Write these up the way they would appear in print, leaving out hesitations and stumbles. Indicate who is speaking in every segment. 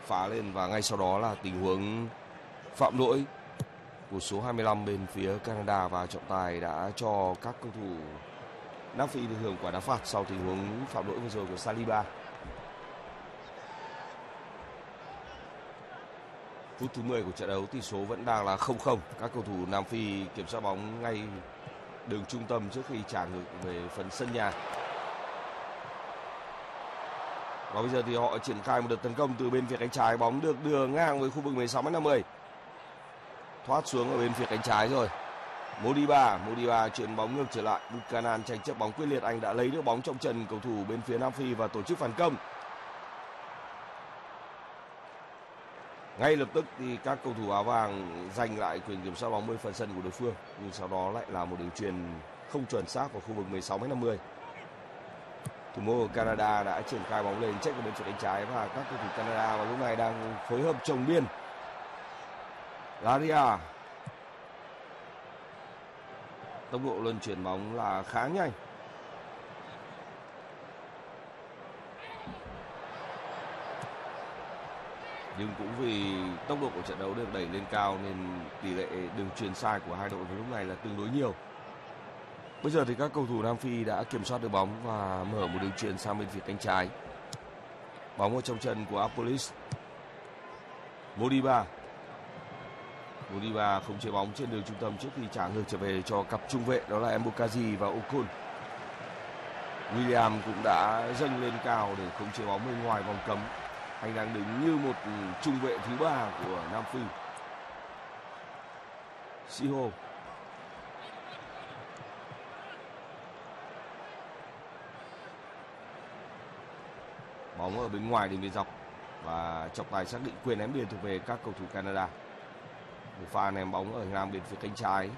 Speaker 1: phá lên và ngay sau đó là tình huống phạm lỗi của số 25 bên phía Canada và trọng tài đã cho các cầu thủ Nam Phi được hưởng quả đá phạt sau tình huống phạm lỗi vừa rồi của Saliba. Phút thứ 10 của trận đấu, tỷ số vẫn đang là 0-0. Các cầu thủ Nam Phi kiểm soát bóng ngay đường trung tâm trước khi trả ngược về phần sân nhà. Và bây giờ thì họ triển khai một đợt tấn công từ bên phía cánh trái, bóng được đưa ngang với khu vực 16m50. Thoát xuống ở bên phía cánh trái rồi. Modiba chuyển bóng ngược trở lại. Buchanan tranh chấp bóng quyết liệt, anh đã lấy được bóng trong chân cầu thủ bên phía Nam Phi và tổ chức phản công. Ngay lập tức thì các cầu thủ áo vàng giành lại quyền kiểm soát bóng bên phần sân của đối phương, nhưng sau đó lại là một đường chuyền không chuẩn xác vào khu vực 16m50. Thủ môn Canada đã triển khai bóng lên check ở bên phía cánh trái và các cầu thủ Canada vào lúc này đang phối hợp chồng biên. Laria, tốc độ luân chuyển bóng là khá nhanh. Nhưng cũng vì tốc độ của trận đấu được đẩy lên cao nên tỷ lệ đường chuyền sai của hai đội vào lúc này là tương đối nhiều. Bây giờ thì các cầu thủ Nam Phi đã kiểm soát được bóng và mở một đường chuyền sang bên phía cánh trái. Bóng ở trong chân của Apolis. Modiba không chế bóng trên đường trung tâm trước khi trả ngược trở về cho cặp trung vệ đó là Mbokazi và Okun. William cũng đã dâng lên cao để khống chế bóng bên ngoài vòng cấm. Anh đang đứng như một trung vệ thứ ba của Nam Phi. Siho. Bóng ở bên ngoài đường biên dọc và trọng tài xác định quyền ném biên thuộc về các cầu thủ Canada. Một pha ném bóng ở ngang bên phía cánh trái.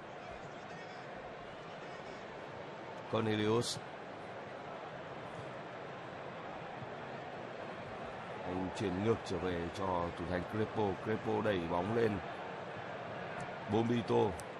Speaker 1: Cornelius. Anh chuyển ngược trở về cho thủ thành Crepo đẩy bóng lên. Bombito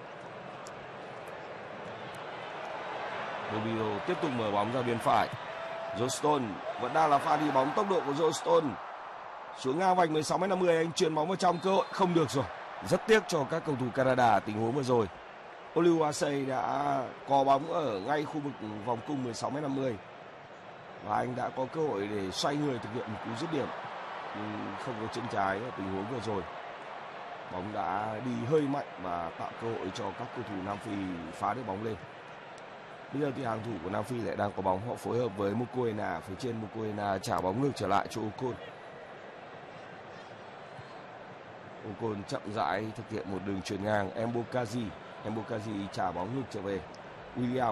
Speaker 1: tiếp tục mở bóng ra bên phải. Johnston vẫn đang là pha đi bóng tốc độ của Johnston. Xuống ngang vạch 16m50, anh chuyền bóng vào trong, cơ hội không được rồi. Rất tiếc cho các cầu thủ Canada tình huống vừa rồi. Oluwase đã có bóng ở ngay khu vực vòng cung 16m50 và anh đã có cơ hội để xoay người thực hiện một cú dứt điểm nhưng không có chân trái ở tình huống vừa rồi. Bóng đã đi hơi mạnh và tạo cơ hội cho các cầu thủ Nam Phi phá được bóng lên. Bây giờ thì hàng thủ của Nam Phi lại đang có bóng, họ phối hợp với Mokoena, phía trên Mokoena trả bóng ngược trở lại cho Okon. Okon chậm rãi thực hiện một đường chuyền ngang. Mbokazi trả bóng ngược trở về. William.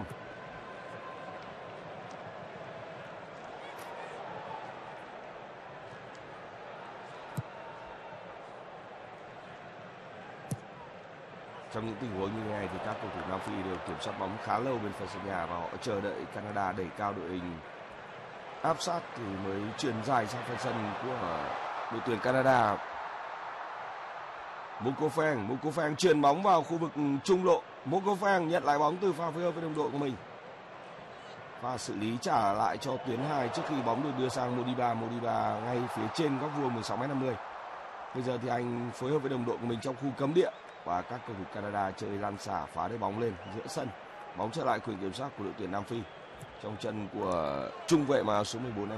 Speaker 1: Trong những tình huống như thế này thì các cầu thủ Nam Phi đều kiểm soát bóng khá lâu bên phần sân nhà và họ chờ đợi Canada đẩy cao đội hình áp sát thì mới chuyền dài sang phần sân của đội tuyển Canada. Mukofeng chuyền bóng vào khu vực trung lộ. Mukofeng nhận lại bóng từ pha phối hợp với đồng đội của mình. Pha xử lý trả lại cho tuyến 2 trước khi bóng được đưa sang Modiba ngay phía trên góc vuông 16m50. Bây giờ thì anh phối hợp với đồng đội của mình trong khu cấm địa và các cầu thủ Canada chơi lăn xả phá được bóng lên giữa sân. Bóng trở lại quyền kiểm soát của đội tuyển Nam Phi trong chân của trung vệ mà số 14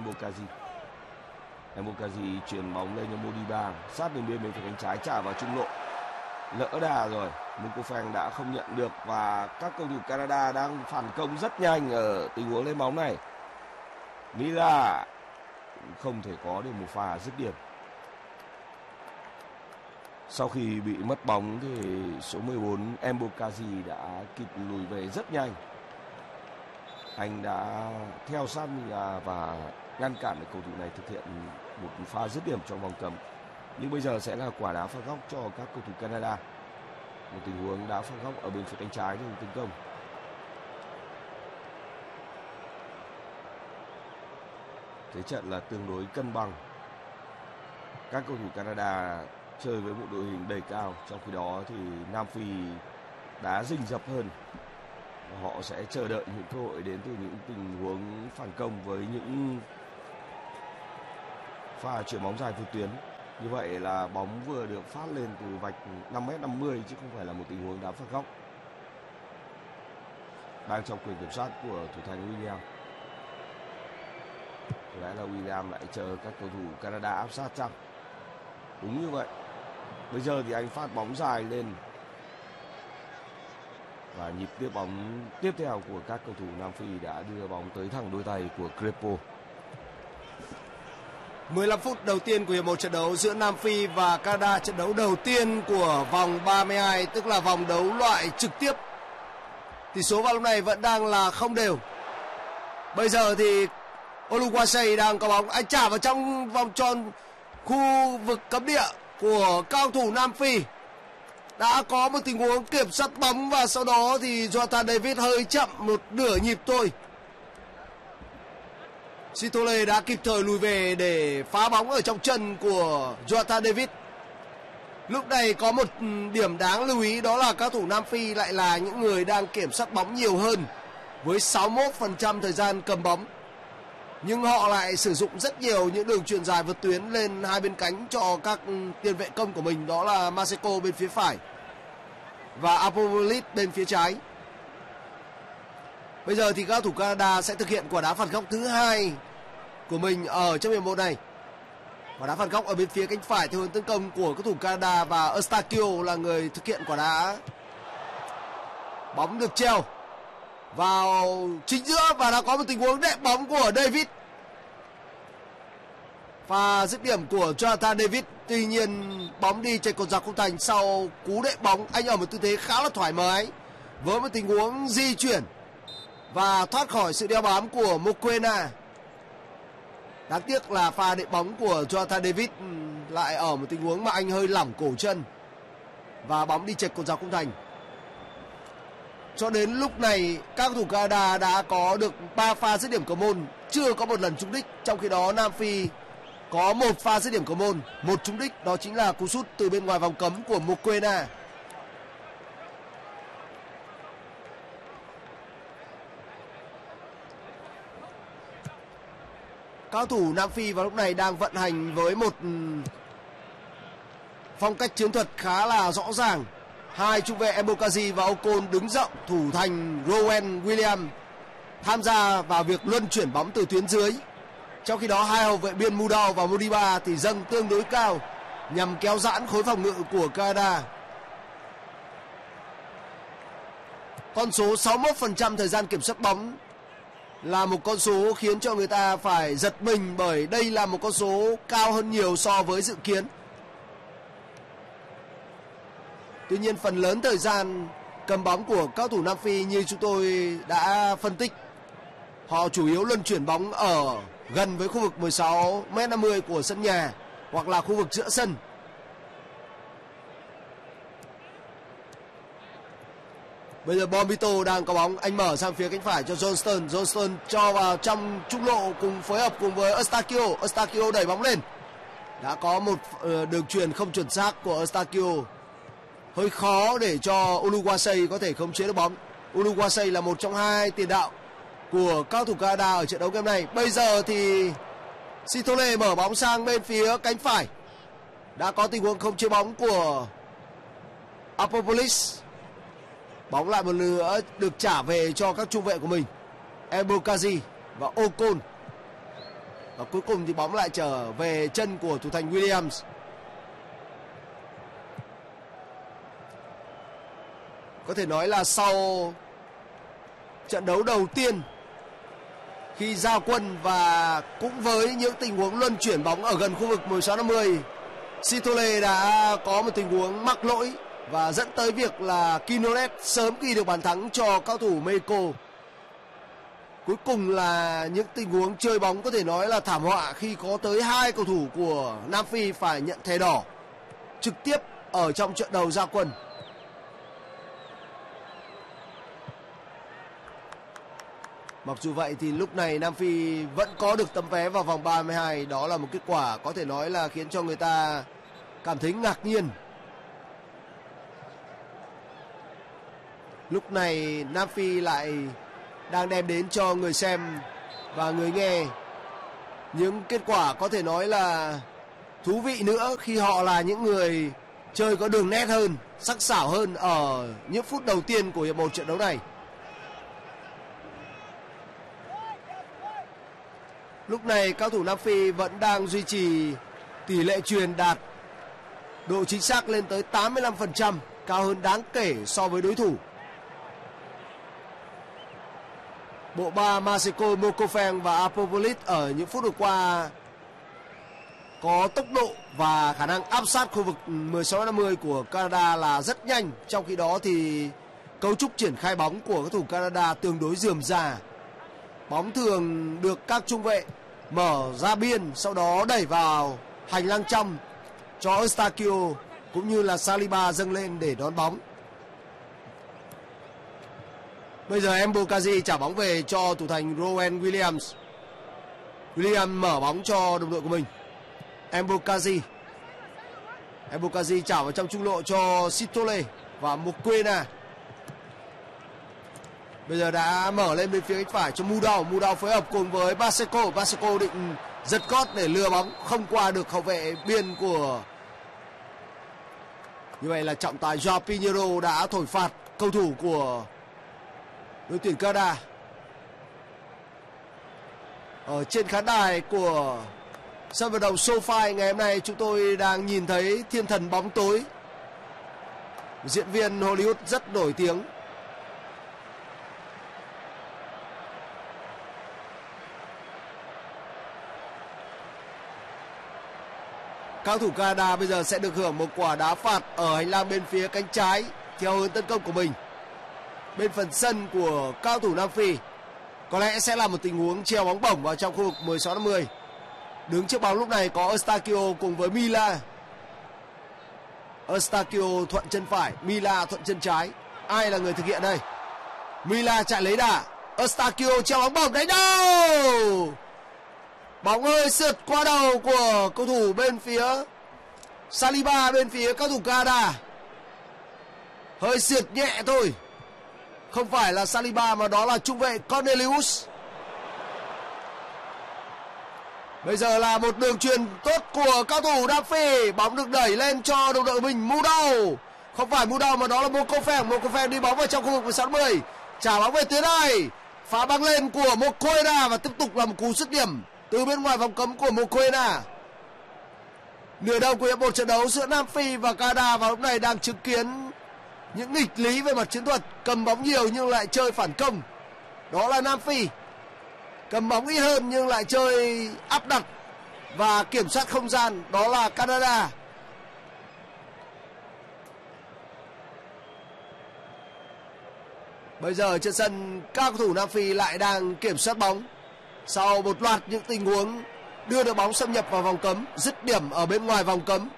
Speaker 1: Mbokazi chuyển bóng lên cho Modiba, sát đường biên bên phía cánh trái trả vào trung lộ. Lỡ đà rồi, Mukofeng đã không nhận được và các cầu thủ Canada đang phản công rất nhanh ở tình huống lên bóng này. Mila không thể có được một pha dứt điểm. Sau khi bị mất bóng thì số 14 Mbokazi đã kịp lùi về rất nhanh. Anh đã theo sát Mila và ngăn cản được cầu thủ này thực hiện một pha dứt điểm trong vòng cấm. Nhưng bây giờ sẽ là quả đá phạt góc cho các cầu thủ Canada. Một tình huống đá phạt góc ở bên phía cánh trái trong tấn công. Thế trận là tương đối cân bằng. Các cầu thủ Canada chơi với một đội hình đẩy cao, trong khi đó thì Nam Phi đá rình rập hơn. Họ sẽ chờ đợi những cơ hội đến từ những tình huống phản công với những pha chuyển bóng dài vượt tuyến. Như vậy là bóng vừa được phát lên từ vạch 5m50 chứ không phải là một tình huống đá phạt góc. Đang trong quyền kiểm soát của thủ thành William. Có lẽ là William lại chờ các cầu thủ Canada áp sát chăng? Đúng như vậy. Bây giờ thì anh phát bóng dài lên. Và nhịp tiếp bóng tiếp theo của các cầu thủ Nam Phi đã đưa bóng tới thẳng đôi tay của Crepo.
Speaker 2: 15 phút đầu tiên của hiệp 1 trận đấu giữa Nam Phi và Canada, trận đấu đầu tiên của vòng 32, tức là vòng đấu loại trực tiếp. Tỷ số vào lúc này vẫn đang là không đều. Bây giờ thì Oluwase đang có bóng, anh trả vào trong vòng tròn khu vực cấm địa của cao thủ Nam Phi. Đã có một tình huống kiểm soát bóng và sau đó thì Jonathan David hơi chậm một nửa nhịp thôi. Sitole đã kịp thời lùi về để phá bóng ở trong chân của Jonathan David. Lúc này có một điểm đáng lưu ý, đó là các thủ Nam Phi lại là những người đang kiểm soát bóng nhiều hơn với 61% thời gian cầm bóng. Nhưng họ lại sử dụng rất nhiều những đường chuyền dài vượt tuyến lên hai bên cánh cho các tiền vệ công của mình, đó là Maseko bên phía phải và Apostolis bên phía trái. Bây giờ thì các thủ Canada sẽ thực hiện quả đá phạt góc thứ hai của mình ở trong hiệp 1 này. Quả đá phạt góc ở bên phía cánh phải theo hướng tấn công của các thủ Canada và Eustáquio là người thực hiện quả đá. Bóng được treo vào chính giữa và đã có một tình huống đệm bóng của David. Pha dứt điểm của Jonathan David, tuy nhiên bóng đi chệch cột dọc khung thành. Sau cú đệm bóng, anh ở một tư thế khá là thoải mái với một tình huống di chuyển và thoát khỏi sự đeo bám của Mokoena. Đáng tiếc là pha đệm bóng của Jonathan David lại ở một tình huống mà anh hơi lỏng cổ chân và bóng đi chệch cột dọc khung thành. Cho đến lúc này các thủ Canada đã có được 3 pha dứt điểm cầu môn, chưa có một lần trúng đích. Trong khi đó Nam Phi có một pha dứt điểm cầu môn, một trúng đích, đó chính là cú sút từ bên ngoài vòng cấm của Mokoena. Cao thủ Nam Phi vào lúc này đang vận hành với một phong cách chiến thuật khá là rõ ràng. Hai trung vệ Mbokazi và Ocon đứng rộng, thủ thành Rowan Williams tham gia vào việc luân chuyển bóng từ tuyến dưới. Trong khi đó hai hậu vệ biên Mudau và Modiba thì dâng tương đối cao nhằm kéo giãn khối phòng ngự của Canada. Con số 61% thời gian kiểm soát bóng là một con số khiến cho người ta phải giật mình, bởi đây là một con số cao hơn nhiều so với dự kiến. Tuy nhiên phần lớn thời gian cầm bóng của các thủ Nam Phi như chúng tôi đã phân tích, họ chủ yếu luân chuyển bóng ở gần với khu vực 16m50 của sân nhà hoặc là khu vực giữa sân. Bây giờ Bombito đang có bóng, anh mở sang phía cánh phải cho Johnston. Johnston cho vào trong trung lộ cùng phối hợp cùng với Eustáquio. Eustáquio đẩy bóng lên. Đã có một đường chuyền không chuẩn xác của Eustáquio. Hơi khó để cho Oluwase có thể khống chế được bóng. Oluwase là một trong hai tiền đạo của cao thủ Canada ở trận đấu game này. Bây giờ thì Sitole mở bóng sang bên phía cánh phải. Đã có tình huống khống chế bóng của Apostolis. Bóng lại một nữa được trả về cho các trung vệ của mình, Mbokazi và Ocon. Và cuối cùng thì bóng lại trở về chân của thủ thành Williams. Có thể nói là sau trận đấu đầu tiên khi giao quân và cũng với những tình huống luân chuyển bóng ở gần khu vực 16m50, Sitole đã có một tình huống mắc lỗi và dẫn tới việc là Quinones sớm ghi được bàn thắng cho cao thủ Mexico. Cuối cùng là những tình huống chơi bóng có thể nói là thảm họa khi có tới hai cầu thủ của Nam Phi phải nhận thẻ đỏ trực tiếp ở trong trận đầu ra quân. Mặc dù vậy thì lúc này Nam Phi vẫn có được tấm vé vào vòng 32. Đó là một kết quả có thể nói là khiến cho người ta cảm thấy ngạc nhiên. Lúc này Nam Phi lại đang đem đến cho người xem và người nghe những kết quả có thể nói là thú vị nữa khi họ là những người chơi có đường nét hơn, sắc sảo hơn ở những phút đầu tiên của hiệp 1 trận đấu này. Lúc này cao thủ Nam Phi vẫn đang duy trì tỷ lệ chuyền đạt độ chính xác lên tới 85%, cao hơn đáng kể so với đối thủ. Bộ ba Maseko, Mokofeng và Apopolis ở những phút vừa qua có tốc độ và khả năng áp sát khu vực 16m50 của Canada là rất nhanh. Trong khi đó thì cấu trúc triển khai bóng của các thủ Canada tương đối rườm rà. Bóng thường được các trung vệ mở ra biên, sau đó đẩy vào hành lang trong cho Eustáquio cũng như là Saliba dâng lên để đón bóng. Bây giờ Mbokazi trả bóng về cho thủ thành Rowan Williams. Williams mở bóng cho đồng đội của mình. Mbokazi trả vào trong trung lộ cho Sitole và Mokoena. Bây giờ đã mở lên bên phía cánh phải cho Mudau phối hợp cùng với Baseko định giật gót để lừa bóng, không qua được hậu vệ biên của. Như vậy là trọng tài João Pinheiro đã thổi phạt cầu thủ của đội tuyển Canada. Ở trên khán đài của sân vận động SoFi ngày hôm nay chúng tôi đang nhìn thấy thiên thần bóng tối, diễn viên Hollywood rất nổi tiếng. Cao thủ Canada bây giờ sẽ được hưởng một quả đá phạt ở hành lang bên phía cánh trái theo hướng tấn công của mình. Bên phần sân của cao thủ Nam Phi có lẽ sẽ là một tình huống treo bóng bổng vào trong khu vực 16m50. Đứng trước bóng lúc này có Eustáquio cùng với Mila. Eustáquio thuận chân phải, Mila thuận chân trái. Ai là người thực hiện đây? Mila chạy lấy đà, Eustáquio treo bóng bổng đánh đâu. Bóng hơi sượt qua đầu của cầu thủ bên phía Saliba, bên phía cao thủ Canada. Hơi sượt nhẹ thôi. Không phải là Saliba mà đó là trung vệ Cornelius. Bây giờ là một đường truyền tốt của cao thủ Nam Phi. Bóng được đẩy lên cho đồng đội mình Mudau. Không phải Mudau mà đó là Mokofeng đi bóng vào trong khu vực 16m. Trả bóng về tuyến này. Phá băng lên của Mokoena và tiếp tục là một cú dứt điểm từ bên ngoài vòng cấm của Mokoena. Nửa đầu của hiệp 1 trận đấu giữa Nam Phi và Canada và lúc này đang chứng kiến những nghịch lý về mặt chiến thuật. Cầm bóng nhiều nhưng lại chơi phản công, đó là Nam Phi. Cầm bóng ít hơn nhưng lại chơi áp đặt và kiểm soát không gian, đó là Canada. Bây giờ trên sân các cầu thủ Nam Phi lại đang kiểm soát bóng sau một loạt những tình huống đưa được bóng xâm nhập vào vòng cấm, dứt điểm ở bên ngoài vòng cấm.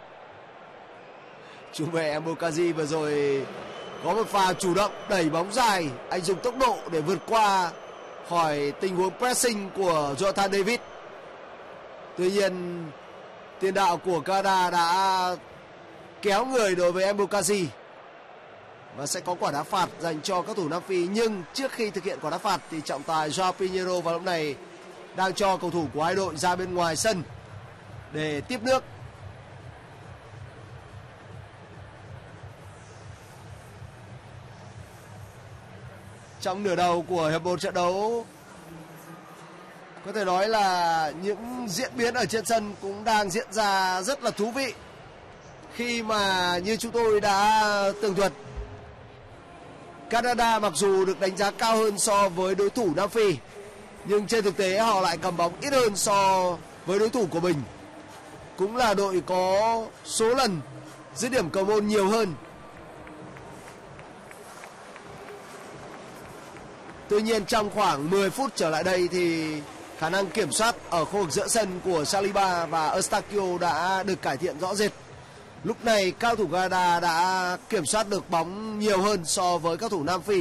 Speaker 2: Trung vệ Mbokazi vừa rồi có một pha chủ động đẩy bóng dài, anh dùng tốc độ để vượt qua khỏi tình huống pressing của Jonathan David. Tuy nhiên tiền đạo của Canada đã kéo người đối với Mbokazi và sẽ có quả đá phạt dành cho các thủ Nam Phi. Nhưng trước khi thực hiện quả đá phạt thì trọng tài João Pinheiro vào lúc này đang cho cầu thủ của hai đội ra bên ngoài sân để tiếp nước. Trong nửa đầu của hiệp 1 trận đấu, có thể nói là những diễn biến ở trên sân cũng đang diễn ra rất là thú vị. Khi mà như chúng tôi đã tường thuật, Canada mặc dù được đánh giá cao hơn so với đối thủ Nam Phi, nhưng trên thực tế họ lại cầm bóng ít hơn so với đối thủ của mình. Cũng là đội có số lần dứt điểm cầu môn nhiều hơn. Tuy nhiên trong khoảng 10 phút trở lại đây thì khả năng kiểm soát ở khu vực giữa sân của Saliba và Eustáquio đã được cải thiện rõ rệt. Lúc này cao thủ Canada đã kiểm soát được bóng nhiều hơn so với các thủ Nam Phi.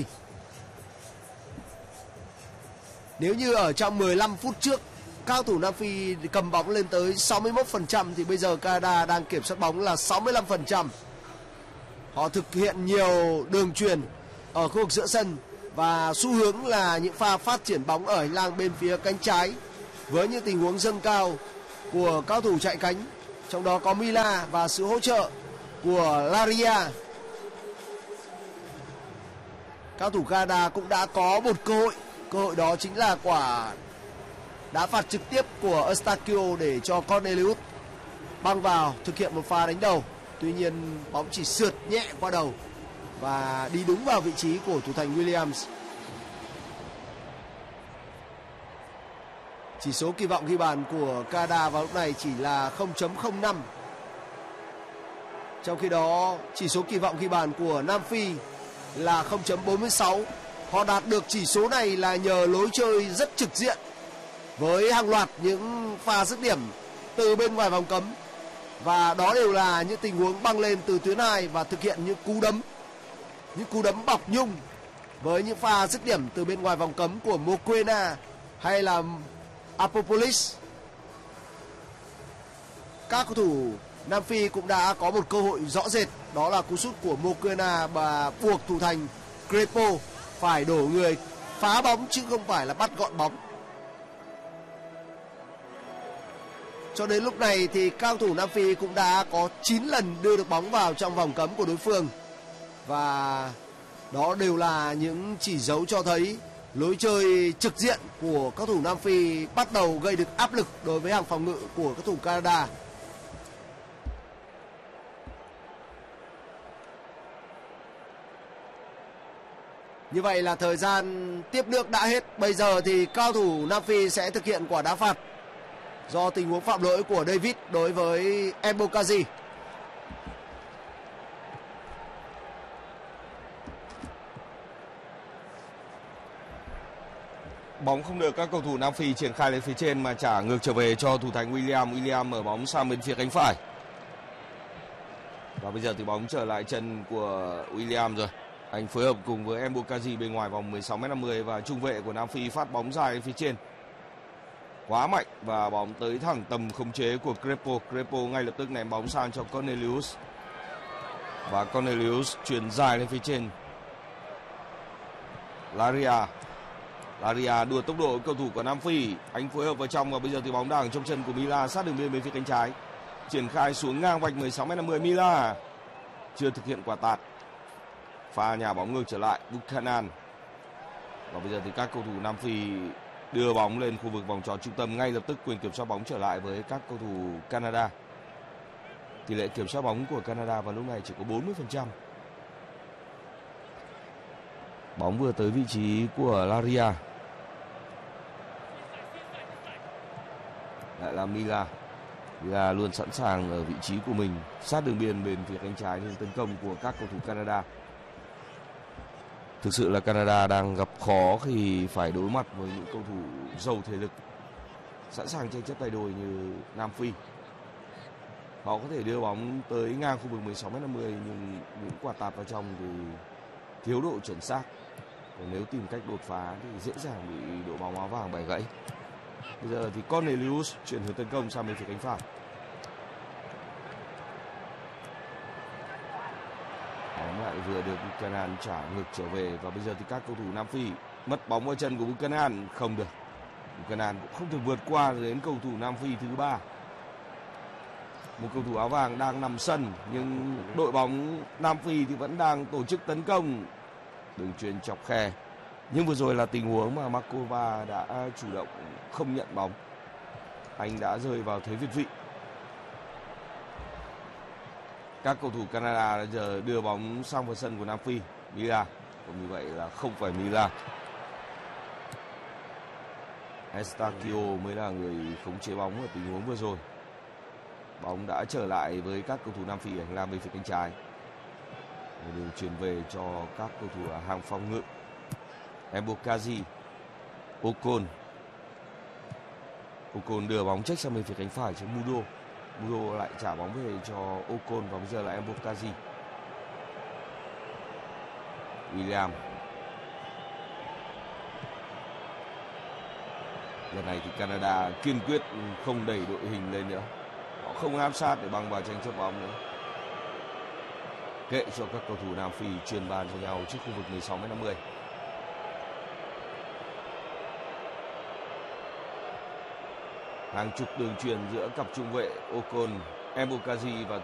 Speaker 2: Nếu như ở trong 15 phút trước cao thủ Nam Phi cầm bóng lên tới 61% thì bây giờ Canada đang kiểm soát bóng là 65%. Họ thực hiện nhiều đường chuyền ở khu vực giữa sân và xu hướng là những pha phát triển bóng ở hành lang bên phía cánh trái với những tình huống dâng cao của cao thủ chạy cánh trong đó có Mila và sự hỗ trợ của Laria. Cao thủ Canada cũng đã có một cơ hội đó chính là quả đá phạt trực tiếp của Eustáquio để cho Cornelius băng vào thực hiện một pha đánh đầu. Tuy nhiên bóng chỉ sượt nhẹ qua đầu và đi đúng vào vị trí của thủ thành Williams. Chỉ số kỳ vọng ghi bàn của Canada vào lúc này chỉ là 0.05. Trong khi đó chỉ số kỳ vọng ghi bàn của Nam Phi là 0.46. Họ đạt được chỉ số này là nhờ lối chơi rất trực diện với hàng loạt những pha dứt điểm từ bên ngoài vòng cấm, và đó đều là những tình huống băng lên từ tuyến 2 và thực hiện những cú đấm bọc nhung với những pha dứt điểm từ bên ngoài vòng cấm của Mokoena hay là Apopolis. Các cầu thủ Nam Phi cũng đã có một cơ hội rõ rệt, đó là cú sút của Mokoena và buộc thủ thành Crepo phải đổ người phá bóng chứ không phải là bắt gọn bóng. Cho đến lúc này thì cao thủ Nam Phi cũng đã có 9 lần đưa được bóng vào trong vòng cấm của đối phương, và đó đều là những chỉ dấu cho thấy lối chơi trực diện của các thủ Nam Phi bắt đầu gây được áp lực đối với hàng phòng ngự của các thủ Canada. Như vậy là thời gian tiếp nước đã hết. Bây giờ thì cao thủ Nam Phi sẽ thực hiện quả đá phạt do tình huống phạm lỗi của David đối với Embocasi.
Speaker 1: Bóng không được các cầu thủ Nam Phi triển khai lên phía trên mà trả ngược trở về cho thủ thành William. William mở bóng sang bên phía cánh phải. Và bây giờ thì bóng trở lại chân của William rồi. Anh phối hợp cùng với Embocasi bên ngoài vòng 16m50 và trung vệ của Nam Phi phát bóng dài lên phía trên. Quá mạnh và bóng tới thẳng tầm khống chế của Crepo. Crepo ngay lập tức ném bóng sang cho Cornelius. Và Cornelius chuyển dài lên phía trên. Laria đua tốc độ cầu thủ của Nam Phi. Anh phối hợp vào trong và bây giờ thì bóng đang trong chân của Mila sát đường biên bên phía cánh trái. Triển khai xuống ngang vạch 16m50. Mila chưa thực hiện quả tạt. Pha nhà bóng ngược trở lại Buchanan. Và bây giờ thì các cầu thủ Nam Phi đưa bóng lên khu vực vòng tròn trung tâm, ngay lập tức quyền kiểm soát bóng trở lại với các cầu thủ Canada. Tỷ lệ kiểm soát bóng của Canada vào lúc này chỉ có 40%. Bóng vừa tới vị trí của Laria. Lại là Mila. Mila luôn sẵn sàng ở vị trí của mình, sát đường biên bên phía cánh trái nên tấn công của các cầu thủ Canada. Thực sự là Canada đang gặp khó khi phải đối mặt với những cầu thủ giàu thể lực, sẵn sàng tranh chấp tay đôi như Nam Phi. Họ có thể đưa bóng tới ngang khu vực 16m50 nhưng những quả tạt vào trong thì thiếu độ chuẩn xác. Và nếu tìm cách đột phá thì dễ dàng bị đội bóng áo vàng bẻ gãy. Bây giờ thì Cornelius chuyển hướng tấn công sang bên phía cánh phải. Bóng lại vừa được Buchanan trả ngược trở về và bây giờ thì các cầu thủ Nam Phi mất bóng vào chân của Buchanan, không được. Buchanan cũng không thể vượt qua đến cầu thủ Nam Phi thứ ba. Một cầu thủ áo vàng đang nằm sân nhưng đội bóng Nam Phi thì vẫn đang tổ chức tấn công. Đường chuyền chọc khe. Nhưng vừa rồi là tình huống mà Markova đã chủ động không nhận bóng. Anh đã rơi vào thế việt vị. Các cầu thủ Canada giờ đưa bóng sang vào sân của Nam Phi. Mila. Còn như vậy là không phải Mila. Eustáquio mới là người khống chế bóng ở tình huống vừa rồi. Bóng đã trở lại với các cầu thủ Nam Phi ở hành lang bên phía cánh trái. Đường chuyển về cho các cầu thủ ở hàng phòng ngự. Embocasi. Ocon đưa bóng check sang bên phía cánh phải cho Mudo. Mudo lại trả bóng về cho Ocon và bây giờ là Embocasi. William. Lần này thì Canada kiên quyết không đẩy đội hình lên nữa. Họ không áp sát để băng vào tranh chấp bóng nữa. Kệ cho các cầu thủ Nam Phi truyền bàn cho nhau trước khu vực 16m50. Hàng chục đường truyền giữa cặp trung vệ Ocon Embukazi và